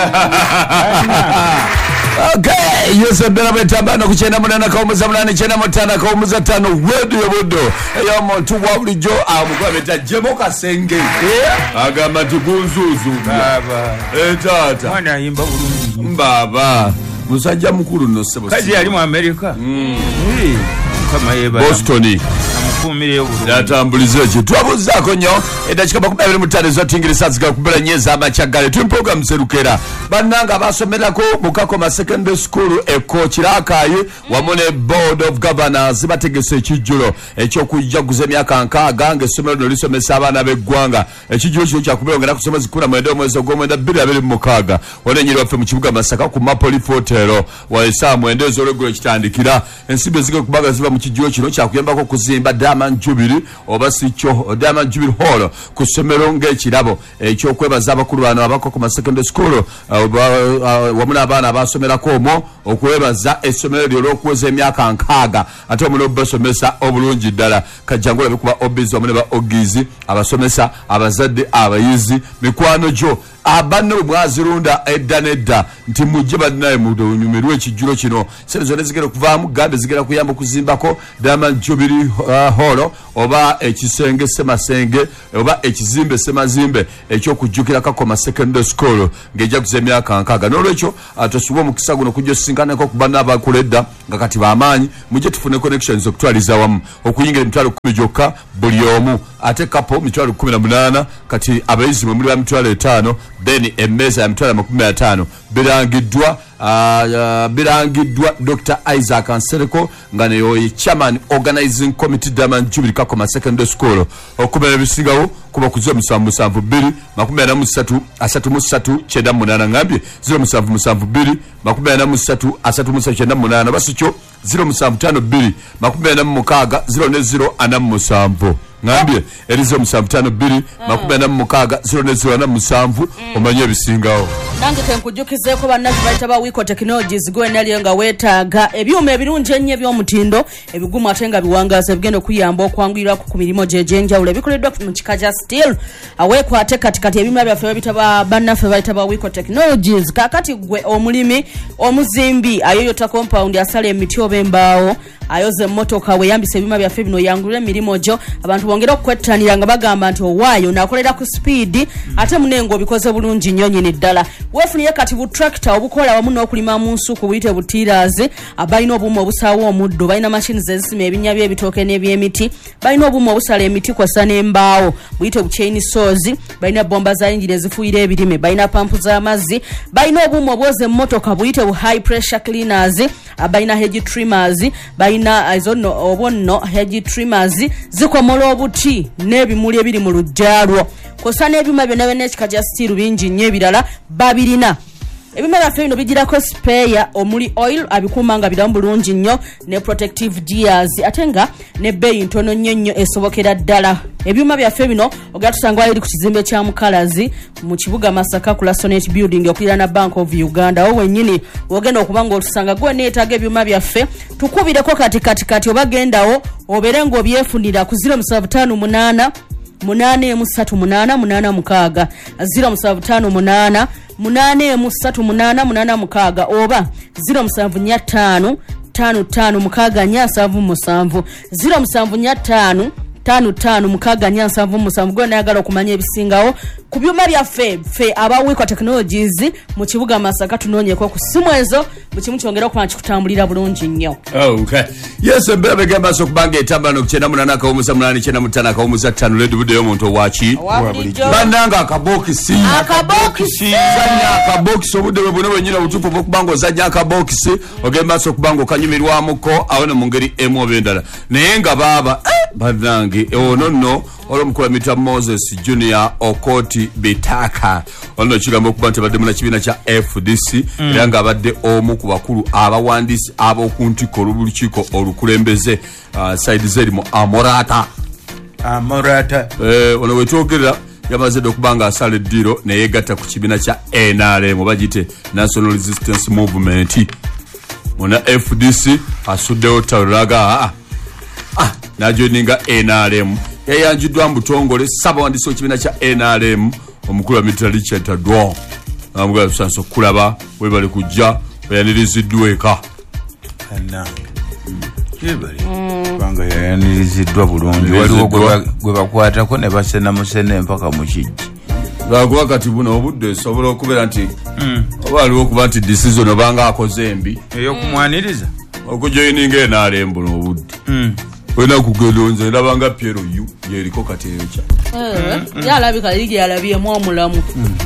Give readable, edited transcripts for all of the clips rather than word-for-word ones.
Okay, yose bela betambana kuchena munana kaumuza munana chena mutana kaumuza tano wedu yobodo eyo muntu wawulijo amukwa beta jemoka senge agamba tukunzuzu baba tata mwana yimba bulungi baba musajja mukulu no sebo kazi yali mu America kama yeba Boston amukumire bulungi yatambulizo ki twabuzako nyo edakika bakubabiri mutane zotingirisa zika kubera nyeza amachagale tu program serukera bananga basomerako mukako secondary school ekokirakaye wamone board of governors bategese ekijulo ekyokujja kuzemya kanka gange somero no lisomesa abana beggwanga ekijulo kyo kyakubera kusomeza kuna mwendo mwezi ogwomwenda 2026 onenyiro wafe mu kibuga Masaka ku Mapoli Fotero waisa mwendo zoregula kitandikira ensibe zige kubaga ziba mu kijulo kino kyakuyambako kuzimba Diamond Jubilee obasicho Diamond Jubilee Hall ku somero ng'ekirabo ekyokwebaza abakulu bano abako mu secondary school wamuna abana basomerako omwo okwebaza essomero lyo okuweza emyaka nkaaga ate omuno basomesa obulungi ddala kajjangula bikuba obizi omune ba ogizi abasomesa abazadde abayizi mikwano gyo abanno mwazirunda edda nedda nti mujje badnaye munyumirwe ekijulo kino sente zone zigera kuvaamu gambe zigera kuyamba kuzimbako Diamond Jubilee Hall oba ekisenge semasenge oba ekizimbe semazimbe ekyokujjukira Kakoma Secondary School ngejja kuzemya kankaga n'olwekyo atosuba omukisa guno kujja sinkanako kubana abakuledda nga kati baamanyi mujje tufune connections okutwaliza wamu okuyingira emitwalo 10 gyokka buli omu ate kapo mitwalo 18 kati abayizi muri ba mitwalo 5 then emeza ya mitwalo 15 birangiddwa Dr. Isaac Ansereko nga neyo chairman organizing committee Diamond Jubilee Kakoma Secondary School okubera bisingawo kuba kuzo 772 23 cheda munana ngambye 0772 23 basicho 0752 040 ngambye erizo 752 040 omanye ebisingawo nange tenkujukizeko bannazi bayita ba Wiko Technologies gwe naliyo nga wetaaga ebyuma ebirungi ennyo by'omutindo ebigumu ate nga biwangaza bigenda okuyamba okwanguyirwa ku mirimo gy'enjawulo ebikoleddwa mu kika kya steel aweekwate katikati ebyuma byaffe babitaba bannaffe bayita ba Wiko Technologies kakati gwe omulimi omuzimbi ayoyota compound asala emiti oba embaawo ayoze emmotoka weyambisa ebyuma byaffe bino yangulira emirimu gyo abantu bongera okwettanira nga bagamba nti owaayo nakolera ku speed ate munengo obikoze bulungi nnyo nnyini ddala weefuniye kati bu tractor obukola wamu n'okulima mu nsuku buyite butiirazi abalina obuuma obusaawa omuddo balina machines ezisima ebinnya by'ebitooke n'ebyemiti balina obuuma obusala emiti kwassa n'embaawo buyite buchain saws balina bomba za yingini ezifuuyira ebirime balina pampu z'amazzi balina obuuma obwoza emmotoka buyite bu high pressure cleaners balina hedge trimmers balina obonno hedge trimmers zikomola obuti n'ebimuli ebiri mu lujjaalwo kosa n'ebyuma byonna by'ekika kya steel bingi nnyo ebirala babirina ebyuma byaffe bino bigirako spare omuli oil abikuuma nga biramu bulungi nnyo ne protective gears ate nga ne bbeeyi ntono nnyo esobokera ddala ebyuma byaffe bino ogera tusanga wali ku kizimbe kya Mukalazi mu kibuga Masaka ku Lasonet building okuliraana Bank of Uganda wo wennyini ogenda okuba nga otusanga gwe neetaaga ebyuma byaffe tukubireko kati oba gendawo obeere ng'obyefunira ku 0758 838 0758 838 oba 0745 55 0745 55 gwe nayagala okumanya ebisingawo ku byuma byaffe ffe aba Wiko Technologies mu kibuga Masaka tunoonyeko ku simu ezo mu kimu kyongera okumanya kikutambulira bulungi nnyo. Okay. Yes, mbere begamba so kubanga etambula n'okukyenda munana kawumuza munana kyenda mutana kawumuza ttano ledu buddeyo omuntu owaaki bandanga akabokisi zanya akabokisi obudde bwe buno bwenyina butuufu bw'okubanga ozanya akabokisi ogenda so kubanga okanyumirwamuko awo ne mu ngeri emu oba endala naye nga baaba banange ono nno olw'omukulu Mita Moses Junior Okoti Bitaka ono kigambo okuba nti badde mu kibiina kya FDC era nga abadde omu ku bakulu abawandiisi ab'okuntiko olukiiko olukulembeze side zeri mu Amorata ono wetwogerera yamaze okubanga asala eddiro neyegatta ku kibiina kya NRM bagite National Resistance Movement muna FDC asuddewo talulaga najoininga NRM yayanjiddwa mu butongole ssabawandiisi w'ekibiina kya NRM omukulu wa Mitali Chetadwo amugala tusanso kulaba webali kujja oyaniriziddwa eka banga yayaniriziddwa bulungi waliwo gwe bakwatako ne basena musene mpaka mu kijji lwakuba kati buno obudde esobola okubeera nti oba aliwo okuba nti decision obanga akoze embi ey'okumwaniriza okujoyininga enaalembo n'obudde olina kugenda nze ndabanga Piero yu yeriko kati eyokya yalabika ligi yalabyemu omulamu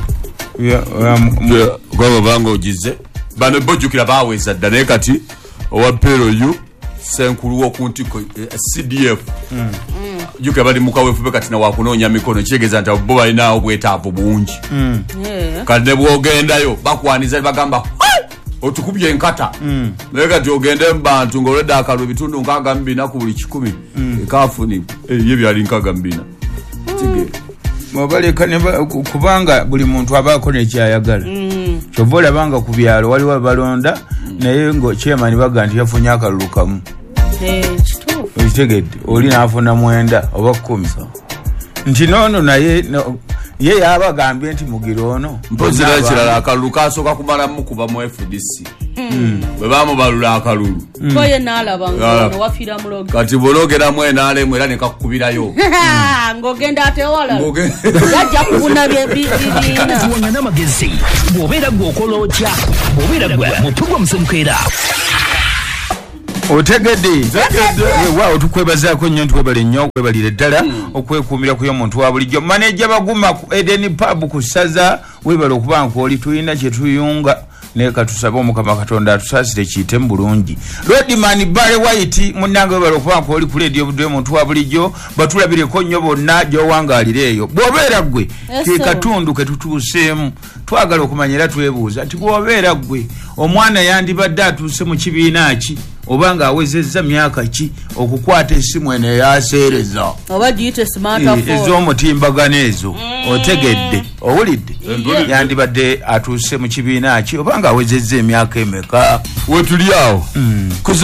gwaba banga ogize bano bojjukira baaweza dda naye kati owa Piero yu senkulu w'okuntiko CDF jukira bali mukaweefube kati nawakunoonya mikono kitegeeza nti bo balinawo obwetaavu bungi kati ne bwogendayo bakwaniza bagamba otukubye enkata naye kati ogende mu bantu ng'olwedde akalulu ebitundu 62 ku buli 100 ekafuni ye byali 62 obaleka kubanga buli muntu abaako nekyayagala kyova olabanga ku byalo waliwo balonda naye chairman baga nti yafunye akalulu kamu okitegedde oli n'afuna 9 oba 10 nti noono naye ye yabagambye nti mugira ono mpozera ekirala akalulu kasooka kumalamu kuba mu FDC bwe bamubalula akalulu koye naalaba ngono wafiira muloge kati bw'oloogeramu enaalemu era ne kakukubirayo ng'ogenda ate wala yajja kufuna bibiina tuwanga n'amagezi bw'obeera gwe okola otya bw'obeera gwe mutugwa musemukera otegedde waawo tukwebazaako nnyo ntwebale nnyo okwebalira ddala okwekuumira kuyo omuntu wa bulijjo maneja baguma ku Eden Pub ku ssaza webala okuba nkwoli tulina kye tuyunga naye katusabe omukama katonda atusaasire kiyitemu bulungi Rodman Bale White munnange webala okuba nkwoli ku leediyo budde omuntu wa bulijjo batulabireko nnyo bonna gy'owangaalira eyo bw'obeera ggwe ke katundu ke tutuuseemu twagala okumanya era twebuuza nti bw'obeera ggwe omwana yandibadde atuuse mu kibiina ki obanga awezezza myaka ki okukwata essimu eno eyaseereza oba giyite smartphone ez'omutimbagano ezo otegedde owulidde yandibadde atuuse mu kibiina ki obanga awezezza emyaka emeka wetuli awo kuza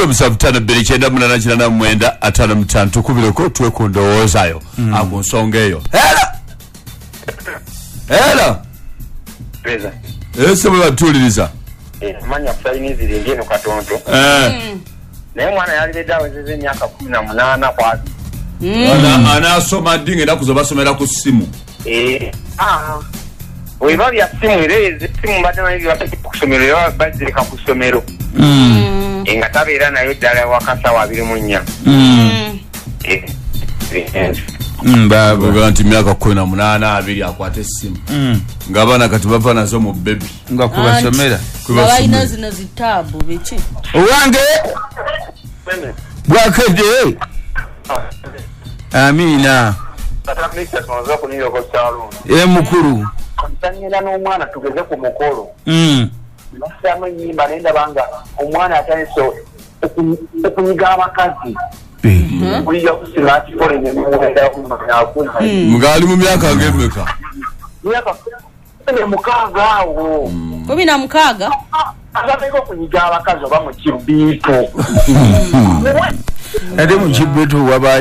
75989 tukubireko twe ku ndowoozayo ku nsonga eyo era ese bwe batuuliriza manya kusayinizi lingeno katonto naye mwana yalibedde awezezza emyaka 18 kwasi anaasoma ddi ng'ennaku zo basomera ku ssimu weba bya ssimu era essimu mbadde manyi byebasajja ku ssomero era bazireka ku ssomero nga tabeera nayo ddala wakasawa 24 baga nti myaka 18 akwata essimu ng'abaana kati bava nazo mu bebi nga kubasomera balina zino zitaabu biki owange bwakedde amiina mukulu nsanyira n'omwana tugeze ku mukolo nassamu ennyimba naye ndabanga omwana atandise okunyiga abakazi kuliya kusimatifone ngali mu myaka ng'emeka myaka 16 awo 16 ababeeko okunyiga abakazi oba mu kibiito ate mu kibiito wabayo